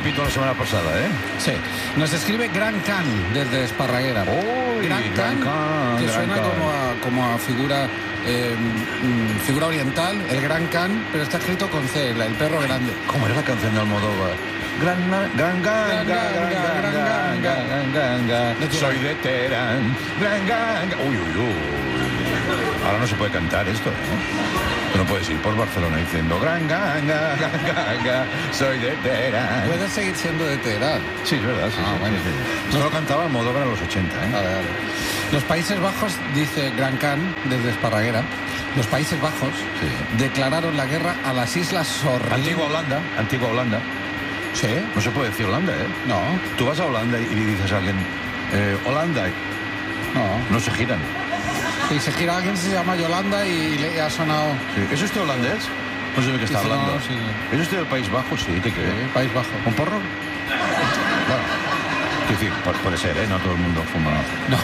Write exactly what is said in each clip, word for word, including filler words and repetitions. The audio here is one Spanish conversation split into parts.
repito la semana pasada, ¿eh? Sí. Nos escribe Gran Can desde Esparraguera. ¡Uy! Gran Can, Gran Can, que Gran suena Can. como a, como a figura eh, mm, figura oriental, el Gran Can, pero está escrito con C, el, el perro grande. ¿Cómo era la canción de Almodóvar? Gran, gran, gran, gran, gran, gran, gran, gran, gran. Soy de Teherán. Gran, gran, gran. Uy, uy, uy. Ahora no se puede cantar esto, ¿eh? Tú no puedes ir por Barcelona diciendo gran, gran, gran, gran, gran, soy de Teherán. Puedes seguir siendo de Teherán. Sí, es verdad, sí. Ah, sí, bueno. sí, sí. Esto lo cantaba Almodóvar en los ochenta, ¿eh? Vale, vale. Los Países Bajos, dice Gran Can desde Esparraguera, los Países Bajos Sí. declararon la guerra a las Islas Sorlingas. Antigua Holanda, antigua Holanda. Sí. No se puede decir Holanda, ¿eh? No, Tú vas a Holanda y y le dices a alguien, eh, Holanda, no. no se giran. Y se gira alguien, se llama Yolanda y le ha sonado... Sí. ¿Es usted holandés? No sé de qué está Dice, hablando. no, sí. ¿Es usted del País Bajo? Sí, ¿qué cree? Sí, País Bajo. ¿Un porro? Claro. Quiero decir, pu- puede ser, ¿eh? No todo el mundo fuma. No.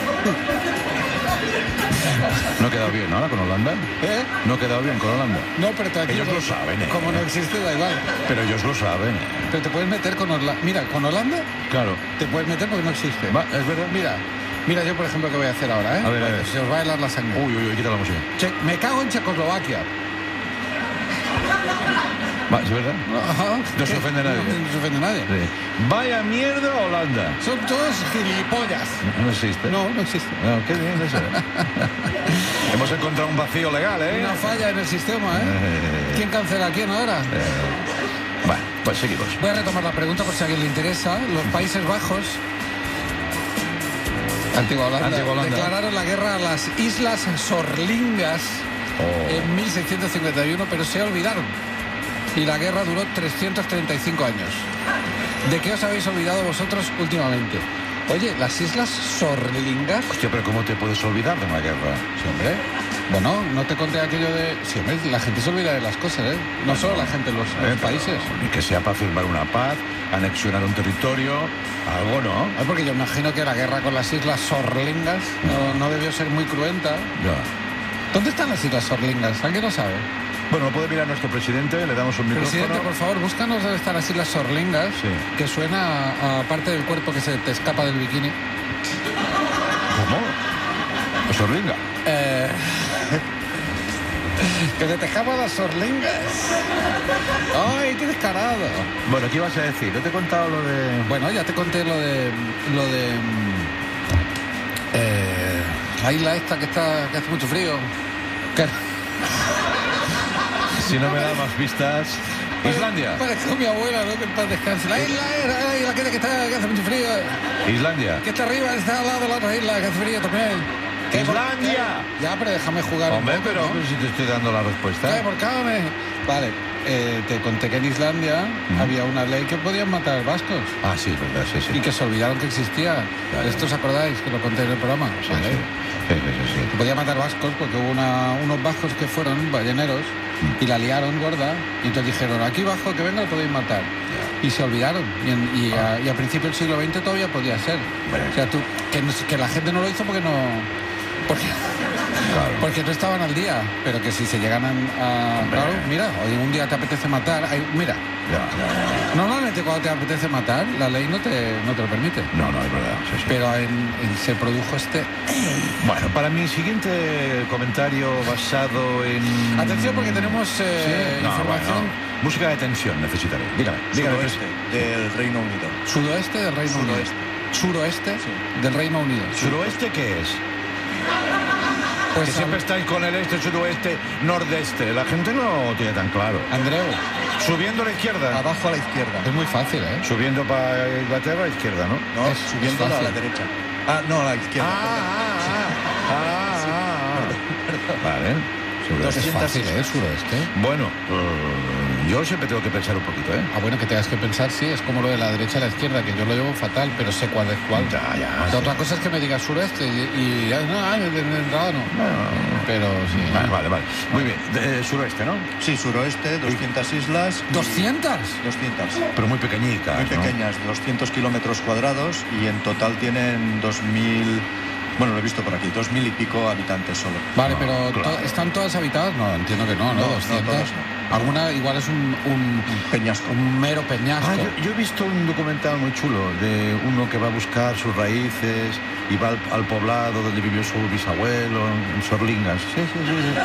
No he quedado bien, ¿no? Ahora con Holanda. ¿Eh? No he quedado bien con Holanda. No, pero tranquilo. Ellos lo saben, ¿eh? Como no existe, da igual. Pero ellos lo saben, ¿eh? Pero te puedes meter con Holanda. Mira, con Holanda Claro. te puedes meter porque no existe. Va, es verdad. Mira, mira yo, por ejemplo, qué voy a hacer ahora, ¿eh? A ver, a ver. Se os va a helar la sangre. Uy, uy, uy, quita la música. Che- me cago en Checoslovaquia. Va, ¿es verdad? Ajá. No se ¿Qué? ofende nadie. No, no se ofende nadie. Sí. Vaya mierda Holanda. Son todos gilipollas. No existe. No, no existe. No, qué bien eso. Hemos encontrado un vacío legal, ¿eh? Una falla en el sistema, ¿eh? Eh, ¿Quién cancela a quién ahora? eh, Bueno, pues seguimos. Voy a retomar la pregunta por si a alguien le interesa. Los Países Bajos, Antigua Holanda, Antigua Holanda. declararon la guerra a las Islas Sorlingas Oh. en mil seiscientos cincuenta y uno, pero se olvidaron. Y la guerra duró trescientos treinta y cinco años. ¿De qué os habéis olvidado vosotros últimamente? Oye, las Islas Sorlingas... Hostia, pero ¿cómo te puedes olvidar de una guerra? Sí, hombre. Bueno, no te conté aquello de... Sí, hombre, la gente se olvida de las cosas, ¿eh? No solo la gente en los, en los Eh, países. Ni que sea para firmar una paz, anexionar un territorio, algo, ¿no? Ah, porque yo imagino que la guerra con las Islas Sorlingas no, no debió ser muy cruenta. Ya. ¿Dónde están las Islas Sorlingas? ¿Alguien lo sabe? Bueno, lo puede mirar nuestro presidente, le damos un micrófono. Presidente, por favor, búscanos dónde están las Islas Sorlingas, Sí. que suena a, a parte del cuerpo que se te escapa del bikini. ¿Cómo? ¿O Sorlinga? Eh, que se te escapan las Sorlingas. ¡Ay, qué descarado! Bueno, ¿qué ibas a decir? Yo te he contado lo de... Bueno, ya te conté lo de... Lo de... mm, eh, la isla esta que está que hace mucho frío. Que... Si no me da más vistas... Islandia. Parezco mi abuela, ¿no? Que en paz descanse. La isla era la isla que, que, está, que hace mucho frío. Islandia. Que está arriba, está al lado de la otra isla, que hace frío también. ¿Qué ¡Islandia! por- Ya, pero déjame jugar. Hombre, un poco, pero ¿no? si te estoy dando la respuesta. ¿Qué? ¿Por qué? Vale, eh, te conté que en Islandia Mm. había una ley que podían matar vascos. Ah, sí, es verdad, sí, sí. Y que se olvidaron que existía. Claro. ¿Esto os acordáis? Que lo conté en el programa. Sí, Vale. sí. Sí, sí, sí. Que podía matar vascos porque hubo una- unos vascos que fueron balleneros y la liaron gorda y entonces dijeron, aquí bajo que venga lo podéis matar. Y se olvidaron. Y, en- y a, y a principios del siglo veinte todavía podía ser. Bueno. O sea, tú, que, no- que la gente no lo hizo porque no... Porque, Claro. porque no estaban al día, pero que si se llegan a... a- claro, mira, hoy un día te apetece matar, hay- mira, Ya, ya, ya. normalmente cuando te apetece matar, la ley no te, no te lo permite. No, no, es verdad. Sí, sí. Pero en, en- se produjo este... Bueno, para mi siguiente comentario basado en... Atención porque tenemos eh, Sí. No, información... bueno, música de tensión necesitaré. Dígame, dígame. Suroeste del Reino Unido. Sudoeste del Reino Suroeste. Unido. Suroeste Sí. del Reino Unido. ¿Suroeste qué es? Pues Que siempre estáis con el este, suroeste, nordeste. La gente no tiene tan claro. Andreu, Subiendo a la izquierda. Abajo a la izquierda. es muy fácil, ¿eh? Subiendo para Inglaterra a izquierda, ¿no? No, es- subiendo es a la fácil. derecha. Ah, no, a la izquierda. ah, ah, ah. Vale. Suroeste. Es doscientas fácil, ¿eh? Suroeste. Bueno, eh, yo siempre tengo que pensar un poquito, ¿eh? Ah, bueno, que tengas que pensar, sí, es como lo de la derecha a la izquierda, que yo lo llevo fatal, pero sé cuál es cuál. Ya, ya. La sí. otra cosa es que me digas suroeste y, y ah, no, ah, de, de entrada no. Pero sí. Vale, vale, vale. Muy bien. De- eh, suroeste, ¿no? Sí, suroeste, doscientas islas. y- ¿doscientas? doscientas. Pero muy pequeñitas, Muy ¿no? pequeñas, doscientos kilómetros cuadrados y en total tienen dos mil Bueno, lo he visto por aquí, dos mil y pico habitantes solo. Vale, No, pero claro. to- ¿están todas habitadas? No, entiendo que no, ¿no? No, no, doscientas. todas no. Alguna igual es un, un, Peñasco. un mero peñasco. Ah, yo, yo he visto un documental muy chulo de uno que va a buscar sus raíces y va al, al poblado donde vivió su bisabuelo, en Sorlingas. Sí, sí, sí. sí.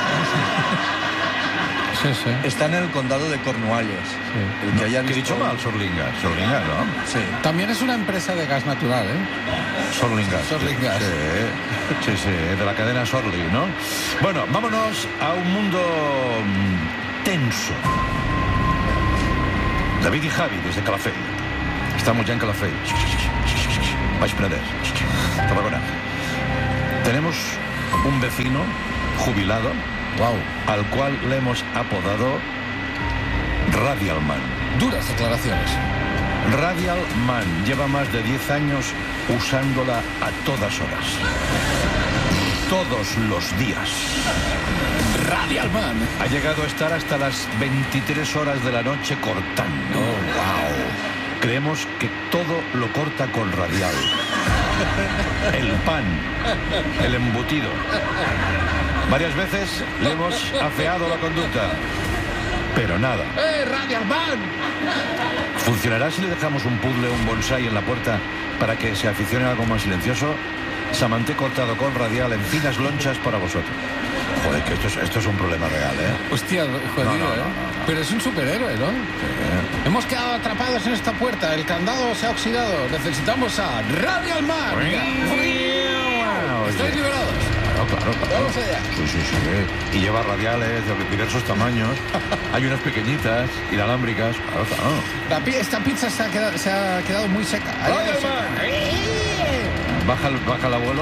Sí, sí. Está en el condado de Cornualles. Sí. El que haya ¿Qué he visto... dicho mal? Sorlingas. Sorlingas, ¿no? Sí. También es una empresa de gas natural, ¿eh? Sorlingas. Sorlingas. Sí, sí, sí, de la cadena Sorli, ¿no? Bueno, vámonos a un mundo mm, tenso. David y Javi, desde Calafell. Estamos ya en Calafell. Baix Penedès. Tarragona. Tenemos un vecino jubilado Wow. al cual le hemos apodado Radial Man. Duras declaraciones. Radial Man lleva más de diez años usándola a todas horas. Todos los días. Radial Man. Ha llegado a estar hasta las veintitrés horas de la noche cortando. ¡Wow! Creemos que todo lo corta con radial. El pan, el embutido. Varias veces le hemos afeado la conducta, pero nada. ¡Eh, Radial Man! ¿Funcionará si le dejamos un puzzle o un bonsai en la puerta para que se aficione a algo más silencioso? Samanté cortado con radial en finas lonchas para vosotros. Joder, que esto es, esto es un problema real, ¿eh? Hostia, jodido, No, no, no, ¿eh? no. Pero es un superhéroe, ¿no? Hemos quedado atrapados en esta puerta. El candado se ha oxidado. Necesitamos a Radial Man. ¿Estáis liberados? Claro, claro, claro. Vamos allá. Sí, sí, sí. Y lleva radiales de diversos tamaños. Hay unas pequeñitas, inalámbricas. Claro, claro. La pi- esta pizza se ha quedado, se ha quedado muy seca. Radial Baja el, baja el abuelo.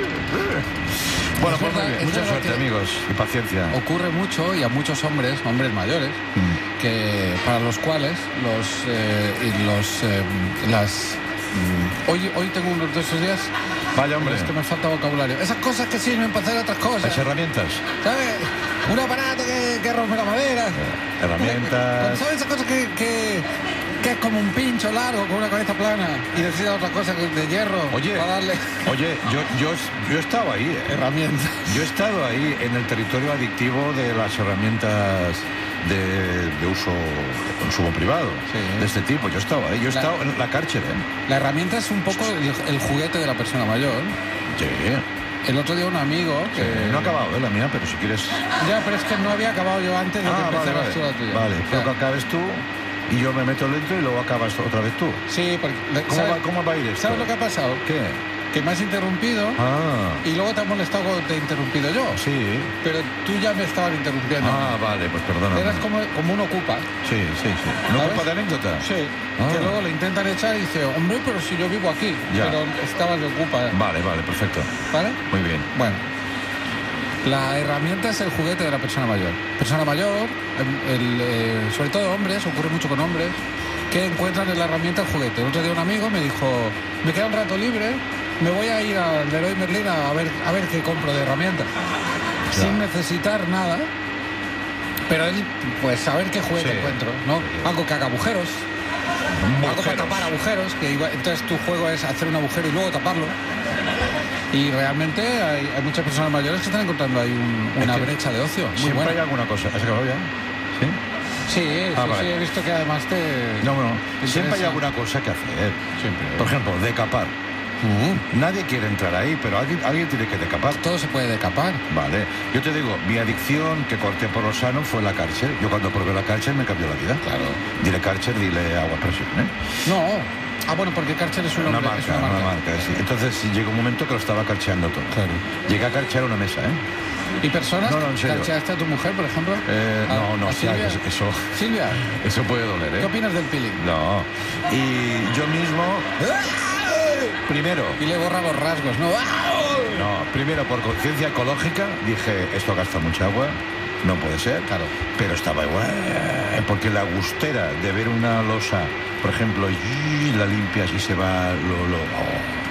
Bueno, Es pues muy verdad, bien. es Mucha verdad suerte, que- amigos. Y paciencia. Ocurre mucho y a muchos hombres, hombres mayores, Mm. que para los cuales los eh, y los eh, las mm, hoy hoy tengo unos de esos días. Vaya, hombre. Es que me falta vocabulario. Esas cosas que sirven para hacer otras cosas. Las herramientas. ¿Sabes? Un aparato que, que rompe la madera. Herramientas. ¿Sabes esa cosa que, que, que es como un pincho largo con una cabeza plana y necesita otra cosa que- de hierro Oye, para darle oye, yo, yo, yo he estado ahí, ¿eh? herramientas? Yo he estado ahí en el territorio adictivo de las herramientas de, de uso, de consumo privado, Sí. de este tipo. Yo he estado ahí, yo he La- estado en la cárcel, ¿eh? La herramienta es un poco el, el juguete de la persona mayor. Sí. El otro día un amigo que... Eh, no ha acabado, ¿eh? La mía, pero si quieres... Ya, pero es que no había acabado yo antes de que Ah, vale, empezaras vale. tú la tuya. Vale, O sea, creo que acabes tú y yo me meto lento y luego acabas otra vez tú. sí, porque... ¿Cómo ¿sabes, va, cómo va a ir esto? ¿Sabes lo que ha pasado? ¿Qué? Que me has interrumpido Ah, y luego te has molestado cuando te he interrumpido yo. sí. Pero tú ya me estabas interrumpiendo. Ah, vale, pues perdona. Eras como, como un ocupa. Sí, sí, sí. ¿No ¿Sabes? culpa de anécdota? Sí. Ah. Que luego le intentan echar y dice, hombre, pero si yo vivo aquí. Ya. Pero estabas de ocupa. Vale, vale, perfecto. ¿Vale? Muy bien. Bueno. La herramienta es el juguete de la persona mayor. Persona mayor, el- el, eh, sobre todo hombres, ocurre mucho con hombres, que encuentran en la herramienta el juguete. El otro día un amigo me dijo, me queda un rato libre, me voy a ir al Leroy Merlin a ver, a ver qué compro de herramientas. Ya. Sin necesitar nada, pero él, pues a ver qué juguete Sí. encuentro, ¿no? Algo que haga agujeros, algo para tapar agujeros, que igual- entonces tu juego es hacer un agujero y luego taparlo. Y realmente hay, hay muchas personas mayores que están encontrando ahí un- Es una que brecha de ocio. Muy Siempre hay buena. alguna cosa. ¿Has acabado ya? ¿Sí? Sí, sí, Ah, sí, vale. he visto que además te... No, no. te Siempre hay interesa. alguna cosa que hacer. Siempre. Por ejemplo, decapar. Ujú. Nadie quiere entrar ahí, pero alguien, alguien tiene que decapar. Todo se puede decapar. Vale. Yo te digo, mi adicción que corté por lo sano fue la cárcel. Yo cuando probé la cárcel me cambió la vida. Claro. Dile cárcel, dile agua presión, ¿eh? No. Ah, bueno, porque Karcher es un Una nombre, es marca, una marca, sí. Entonces llegó un momento que lo estaba carcheando todo. Claro. Llegué a carchear una mesa, ¿eh? ¿Y personas? No, no, en serio. ¿Karcheaste a tu mujer, por ejemplo? Eh, ¿A- no, no, a sí, Silvia? eso, eso, Silvia, eso puede doler, ¿qué ¿eh? opinas del peeling? No. Y yo mismo, primero, Y le borra los rasgos, ¿no? no, primero por conciencia ecológica dije, esto gasta mucha agua, no puede ser. Claro. Pero estaba igual, porque la gustera de ver una losa, por ejemplo, y la limpias y se va lo... lo oh.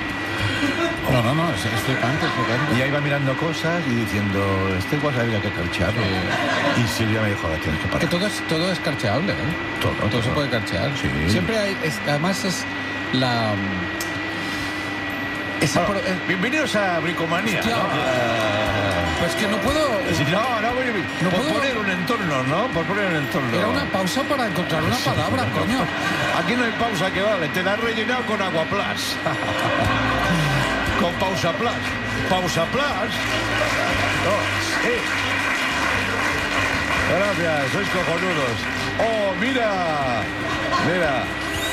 No, no, no, es, es flipante, es flipante. Y ahí iba mirando cosas y diciendo, este igual habría que carchearlo. Y Silvia me dijo, ahora tienes que Que parar. todo es, todo es carcheable, ¿eh? Todo, Todo todo. se puede carchear. Sí. Siempre hay, es- además es la... Esa Bueno, pro- eh, bienvenidos a Bricomanía. Hostia. ¿no? Ah, Pues que no puedo... sí, no, no, voy- No por puedo- poner un entorno, ¿no? Por poner un entorno. Era una pausa para encontrar una palabra, coño. Aquí no hay pausa que vale, te la has rellenado con Aguaplas. Con Pausa Plus. Pausa Plus. No, sí. Gracias, sois cojonudos. Oh, mira. Mira.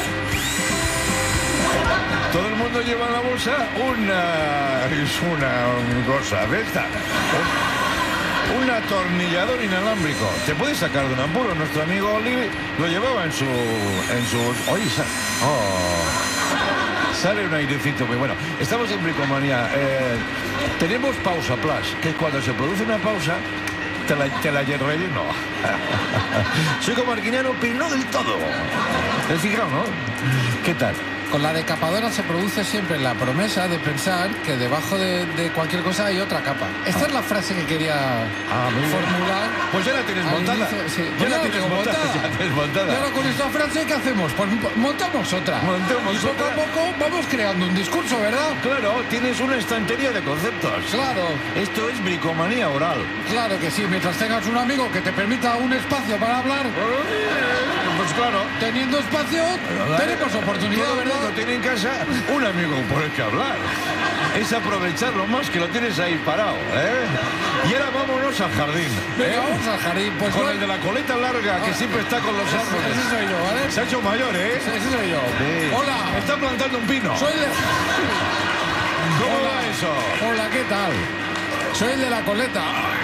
Todo el mundo lleva en la bolsa una... Es una cosa de esta. Un atornillador inalámbrico. Te puedes sacar de un apuro. Nuestro amigo Olivi lo llevaba en su... En su... Oye, sa- oh. Sale un airecito muy bueno. Estamos en Bricomanía. Eh, tenemos Pausa Plus, que es cuando se produce una pausa, te la, te la relleno. Soy como Arguiñano, pero no del todo. ¿Has fijado, no? ¿Qué tal? Con la decapadora se produce siempre la promesa de pensar que debajo de, de cualquier cosa hay otra capa. Esta es la frase que quería Ah, muy bien. formular. Pues ya la tienes al montada. inicio, sí. Ya Pues la ya tienes tengo montada. Ya la tienes montada. Y ahora con esta frase, ¿qué hacemos? Pues montamos otra. Montamos y poco otra. a poco vamos creando un discurso, ¿verdad? Claro, tienes una estantería de conceptos. Claro, Esto es Bricomanía oral. claro que sí. Mientras tengas un amigo que te permita un espacio para hablar, Pues claro. teniendo espacio, tenemos oportunidad, Todo el ¿verdad? mundo tiene en casa un amigo por el que hablar. Es aprovecharlo más que lo tienes ahí parado, ¿eh? Y ahora vámonos al jardín. Venga, ¿eh? vamos al jardín. Pues Con yo- el de la coleta larga, que siempre está con los Ese árboles. soy yo, ¿vale? Se ha hecho mayor, ¿eh? Ese soy yo. Sí. Hola, Está plantando un pino. soy de... ¿Cómo Hola. va eso? Hola, ¿qué tal? Soy el de la coleta.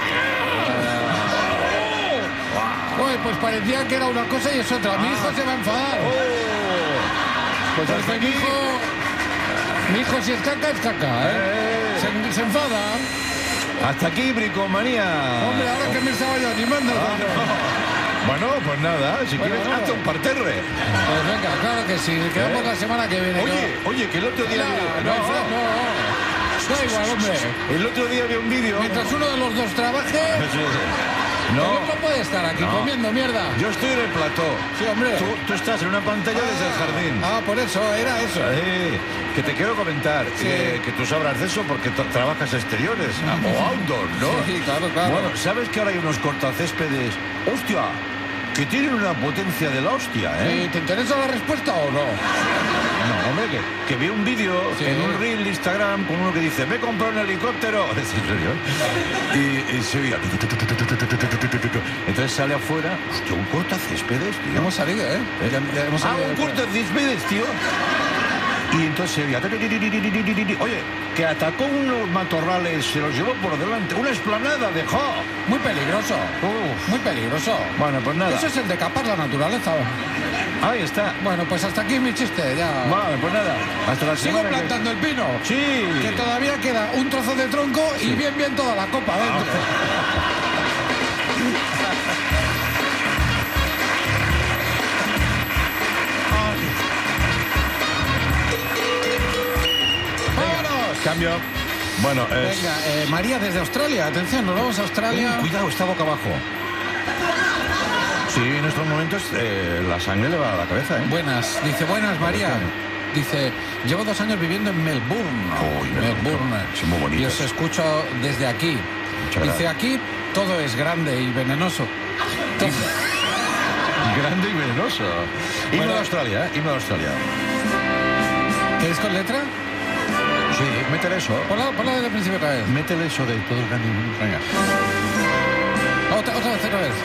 Oye, pues parecía que era una cosa y es otra. Mi hijo se va a enfadar. Oh. Pues hasta Porque mi aquí. hijo... Mi hijo si es caca, es caca, ¿eh? Eh. Se, se enfada. Hasta aquí, Bricomanía. Hombre, ahora que me estaba yo animando. Ah, no. Bueno, pues nada, si Bueno, quieres, bueno. hazte un parterre. Pues venga, claro que sí. Quedamos ¿Eh? la semana que viene. Oye, oye, que el otro día... Nada, vi- no, hay fe- no, no. Da igual, hombre. El otro día vi un vídeo... Mientras uno de los dos trabaje, Sí, sí. el No, otro puede estar aquí No. comiendo mierda. yo estoy en el plató. Sí, hombre. Tú, tú estás en una pantalla desde el jardín. Ah, por eso, era eso. Eh, que te quiero comentar, Sí. que, que tú sabrás de eso porque tra- trabajas exteriores o outdoor, ¿no? Sí, claro, claro. Bueno, ¿sabes que ahora hay unos cortacéspedes? ¡Hostia! Que tienen una potencia de la hostia, ¿eh? Eh, ¿Te interesa la respuesta o no? No, hombre, que, que vi un vídeo Sí. en un reel de Instagram con uno que dice, me he comprado un helicóptero. ¿Es en serio? Y, y se veía... Entonces sale afuera, hostia, un cortacéspedes, tío. Hemos salido, ¿eh? Ya- ya hemos Ah, salido un de- cortacéspedes, tío. Y entonces se veía... Oye, que atacó unos matorrales, se los llevó por delante. Una esplanada dejó. Muy peligroso. Uf. Muy peligroso. Bueno, pues nada. Eso es el de capar la naturaleza. Ahí está. Bueno, pues hasta aquí mi chiste, ya. Vale, pues nada. Hasta la Sigo semana que- plantando el pino. Sí. Que todavía queda un trozo de tronco y bien, bien toda la copa dentro. ¡Vámonos! Cambio. Bueno, es... Venga, eh, María desde Australia. Atención, nos vamos a Australia. Uh, cuidado, está boca abajo. Sí, en estos momentos eh, la sangre le va a la cabeza, ¿eh? Buenas, dice, buenas María. Dice, llevo dos años viviendo en Melbourne. Uy, Melbourne. Sí, muy bonito. Y os escucho desde aquí. Muchas Dice, gracias. aquí todo es grande y venenoso. Grande y venenoso. Himno Bueno. de Australia, ¿eh? Himno de Australia. ¿Queréis con letra? Sí, métele eso. Ponla, ponla desde el principio otra vez. Métele eso de todo grande y... Venga. Otra, otra vez, otra vez.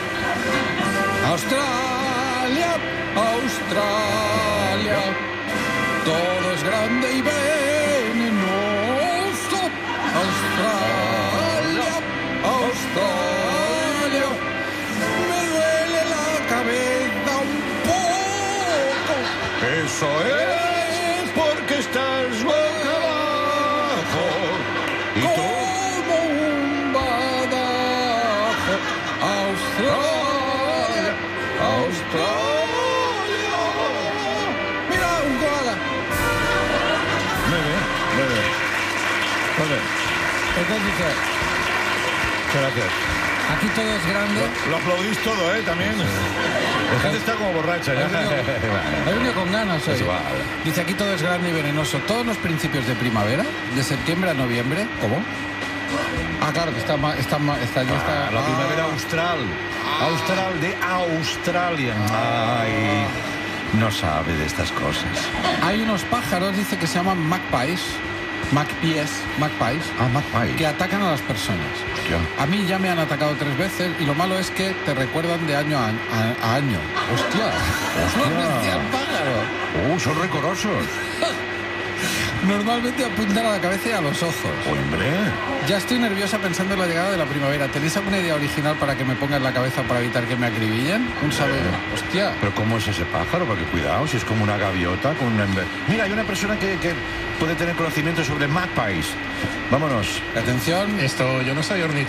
Australia, Australia, todo es grande y venenoso. Australia, Australia, me duele la cabeza un poco. Eso es porque estás boca abajo. Y tú... Como un badajo. Australia, Australia. Mira, un koala. Bebe, bebe. Bebe. Entonces dice, Muchas gracias. Aquí todo es grande. Lo, lo aplaudís todo, ¿eh? También. La gente está como borracha ya. He venido, he venido con ganas hoy. Es igual. Dice, aquí todo es grande y venenoso. Todos los principios de primavera, de septiembre a noviembre. ¿Cómo? Ah, claro, que está ma- está ma- está, ya está. Ah, la primavera Ah. austral. Austral de Australia. Ay, no sabe de estas cosas. Hay unos pájaros, dice, que se llaman magpies. Magpies, magpies, Ah, magpie. que atacan a las personas. Hostia. A mí ya me han atacado tres veces y lo malo es que te recuerdan de año a, a- a año. ¡Hostia! Hostia. ¡No decía el pájaro! Uh, son recorosos. Normalmente apuntan a la cabeza y a los ojos. Hombre. Ya estoy nerviosa pensando en la llegada de la primavera. ¿Tenéis alguna idea original para que me ponga en la cabeza para evitar que me acribillen? Un saludo. ¡Hostia! Pero ¿cómo es ese pájaro? Porque cuidado, si es como una gaviota con una... embe- Mira, hay una persona que, que puede tener conocimiento sobre magpies. Vámonos. Atención. Esto, yo no soy ornitólogo.